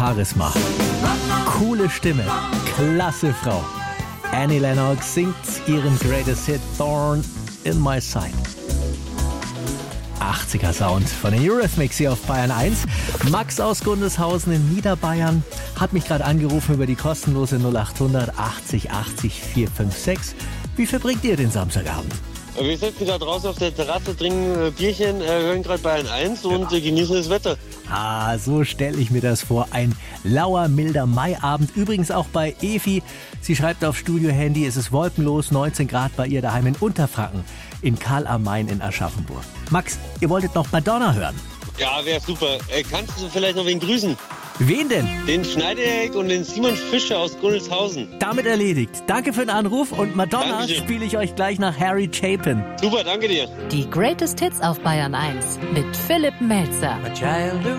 Charisma, coole Stimme, klasse Frau. Annie Lennox singt ihren Greatest Hit Thorn in My Side. 80er Sound von den Eurythmics hier auf Bayern 1. Max aus Gundelshausen in Niederbayern hat mich gerade angerufen über die kostenlose 0800 80 80 456. Wie verbringt ihr den Samstagabend? Wir sitzen gerade draußen auf der Terrasse, trinken Bierchen, hören gerade Bayern 1 und genießen das Wetter. Ah, so stelle ich mir das vor. Ein lauer, milder Maiabend. Übrigens auch bei Evi. Sie schreibt auf Studio-Handy, es ist wolkenlos, 19 Grad bei ihr daheim in Unterfranken, in Karl am Main in Aschaffenburg. Max, ihr wolltet noch Madonna hören? Ja, wäre super. Kannst du vielleicht noch wen grüßen? Wen denn? Den Schneidereck und den Simon Fischer aus Gundelshausen. Damit erledigt. Danke für den Anruf und Madonna Dankeschön. spiele ich euch gleich nach Harry Chapin. Super, danke dir. Die Greatest Hits auf Bayern 1 mit Philipp Melzer.